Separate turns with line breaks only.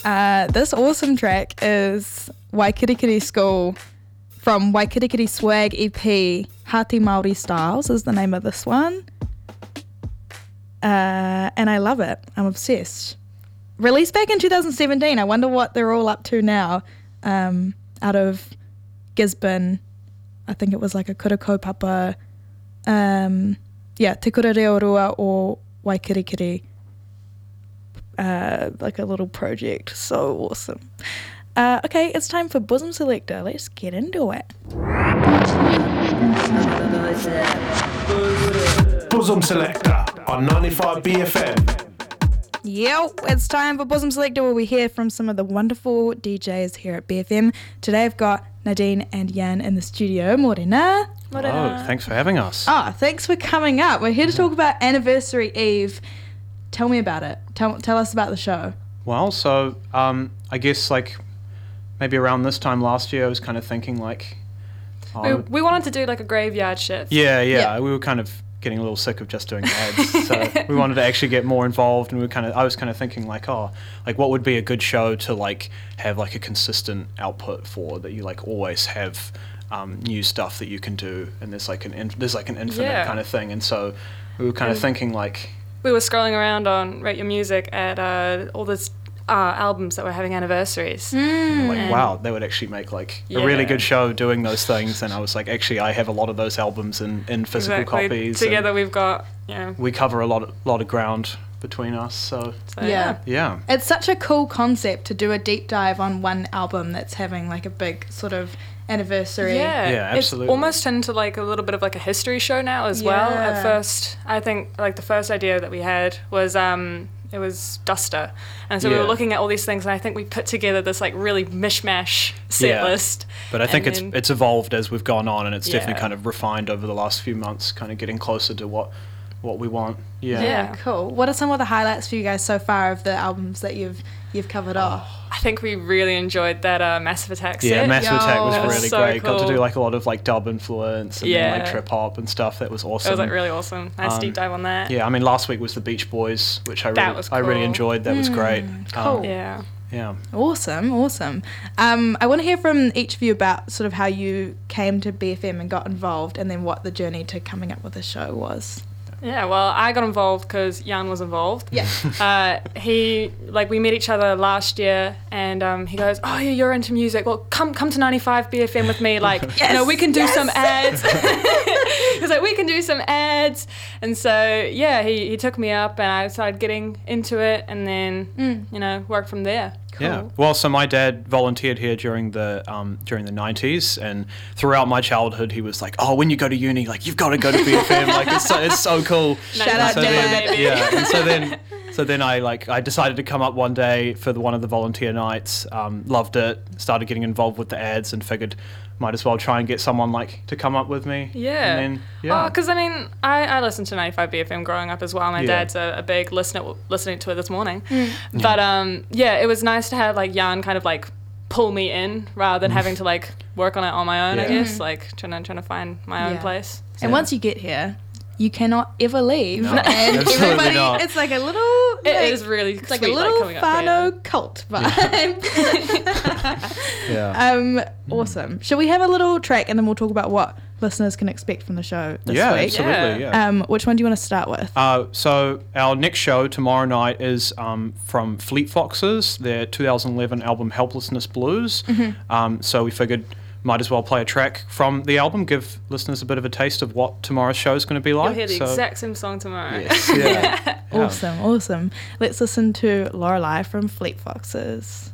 This awesome track is Waikirikiri School from Waikirikiri Swag EP. Hati Māori Styles is the name of this one. And I love it. I'm obsessed. Released back in 2017. I wonder what they're all up to now. Out of Gisborne, I think it was like a kura kaupapa. Te Kura Reo Rua or Waikirikiri. Like a little project. So awesome. Okay, it's time for Bosom Selector. Let's get into it.
Bosom Selector on 95 BFM.
Yep, it's time for Bosom Selector, where we hear from some of the wonderful DJs here at BFM. Today I've got Nadine and Jan in the studio. Morena.
Hello, thanks for having us.
Thanks for coming up. We're here to talk about Anniversary Eve. Tell me about it. Tell us about the show.
Well, so I guess like maybe around this time last year I was kind of thinking like...
we wanted to do like a graveyard shift.
Yeah. We were kind of getting a little sick of just doing ads, so we wanted to actually get more involved, and I was kind of thinking like, what would be a good show to like have like a consistent output for, that you like always have new stuff that you can do, and there's like an infinite kind of thing. And so we were kind of thinking like,
we were scrolling around on Rate Your Music at all this albums that were having anniversaries.
Like, wow, they would actually make like a really good show doing those things. And I was like, actually, I have a lot of those albums in physical copies.
Together we've got,
we cover a lot of ground between us. So yeah.
It's such a cool concept to do a deep dive on one album that's having like a big sort of anniversary.
Yeah, absolutely.
It's almost turned into like a little bit of like a history show now as well. At first, I think like the first idea that we had was it was Duster, and so we were looking at all these things, and I think we put together this like really mishmash set list.
But I think it's evolved as we've gone on, and it's definitely kind of refined over the last few months, kind of getting closer to what we want.
Yeah, cool. What are some of the highlights for you guys so far of the albums that you've covered off?
I think we really enjoyed that Massive Attack set.
Yeah, Massive Attack was really
so
great.
Cool.
Got to do like a lot of like dub influence and then, like trip hop and stuff. That was awesome.
It was like really awesome. Nice deep dive on that.
Yeah, I mean last week was the Beach Boys, which I
cool.
really enjoyed. That was great.
Cool.
Yeah.
Awesome. I want to hear from each of you about sort of how you came to BFM and got involved, and then what the journey to coming up with the show was.
Yeah, well, I got involved because Jan was involved.
Yeah.
We met each other last year, and he goes, "Oh, yeah, you're into music. Well, come to 95 BFM with me. Like, we can do some ads." He was like, "We can do some ads," and so he took me up, and I started getting into it, and then worked from there.
Cool.
Yeah. Well, so my dad volunteered here during the 90s, and throughout my childhood, he was like, "Oh, when you go to uni, like you've got to go to BFM. Like it's so cool."
Shout out, Dad.
Baby.
Yeah. And so then I decided to come up one day for one of the volunteer nights. Loved it. Started getting involved with the ads, and figured might as well try and get someone like to come up with me.
Yeah.
And then,
because I mean, I listened to 95 BFM growing up as well. My dad's a big listening to it this morning. But it was nice to have like Jan kind of like pull me in rather than having to like work on it on my own. I guess like trying to find my own place.
And once you get here, you cannot ever leave.
No,
and
absolutely not.
It's like a little...
It is really
it's like
sweet,
a little
coming up
Whānau cult vibe. Awesome. Shall we have a little track, and then we'll talk about what listeners can expect from the show this week?
Absolutely. Yeah.
Which one do you want to start with?
So our next show tomorrow night is from Fleet Foxes, their 2011 album Helplessness Blues. So we figured might as well play a track from the album, give listeners a bit of a taste of what tomorrow's show is going to be like.
You'll hear the exact same song tomorrow.
Yes, yeah.
Awesome. Let's listen to Lorelei from Fleet Foxes.